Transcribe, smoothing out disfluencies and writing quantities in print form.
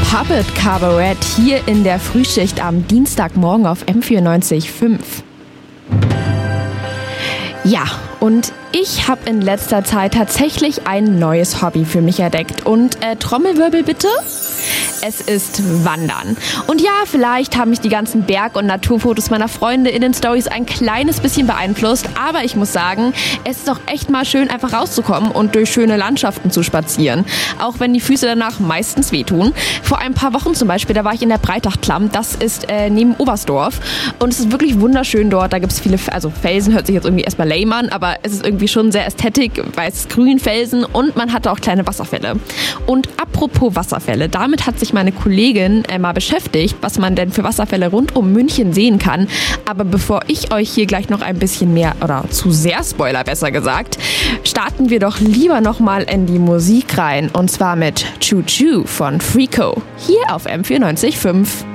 Puppet Cabaret hier in der Frühschicht am Dienstagmorgen auf M94.5. Ja, und ich habe in letzter Zeit tatsächlich ein neues Hobby für mich entdeckt. Und Trommelwirbel bitte? Es ist Wandern. Und ja, vielleicht haben mich die ganzen Berg- und Naturfotos meiner Freunde in den Stories ein kleines bisschen beeinflusst. Aber ich muss sagen, es ist doch echt mal schön, einfach rauszukommen und durch schöne Landschaften zu spazieren. Auch wenn die Füße danach meistens wehtun. Vor ein paar Wochen zum Beispiel, da war ich in der Breitachklamm. Das ist neben Oberstdorf. Und es ist wirklich wunderschön dort. Da gibt es viele, also Felsen hört sich jetzt irgendwie erstmal lame an, aber es ist irgendwie schon sehr ästhetik, weiß-grün Felsen und man hatte auch kleine Wasserfälle. Und apropos Wasserfälle, damit hat sich meine Kollegin mal beschäftigt, was man denn für Wasserfälle rund um München sehen kann. Aber bevor ich euch hier gleich noch ein bisschen mehr, oder zu sehr Spoiler besser gesagt, starten wir doch lieber nochmal in die Musik rein. Und zwar mit Choo Choo von Freako, hier auf M94.5.